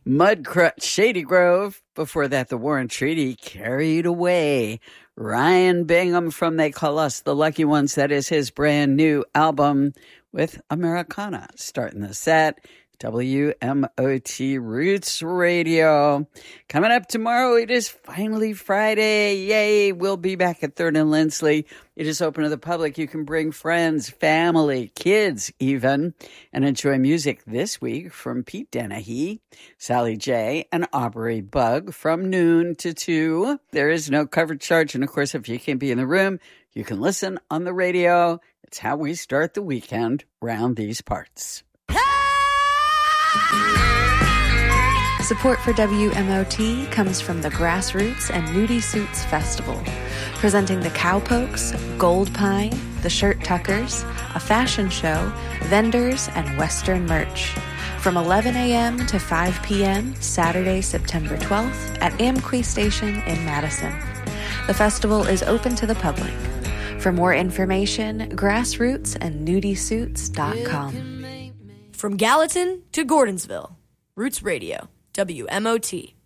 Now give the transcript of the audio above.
Shady Grove. Before that, the War and Treaty, Carried Away. Ryan Bingham from They Call Us the Lucky Ones. That is his brand new album with Americana. Starting the set, WMOT Roots Radio. Coming up tomorrow, it is finally Friday. Yay! We'll be back at 3rd and Lindsley. It is open to the public. You can bring friends, family, kids even, and enjoy music this week from Pete Dennehy, Sally J., and Aubrey Bug from noon to 2. There is no cover charge, and of course, if you can't be in the room, you can listen on the radio. It's how we start the weekend round these parts. Support for WMOT comes from the Grassroots and Nudie Suits Festival, presenting the Cowpokes, Gold Pine, the Shirt Tuckers, a fashion show, vendors, and Western merch. From 11 a.m. to 5 p.m., Saturday, September 12th, at Amqui Station in Madison. The festival is open to the public. For more information, grassrootsandnudiesuits.com. From Gallatin to Gordonsville, Roots Radio, WMOT.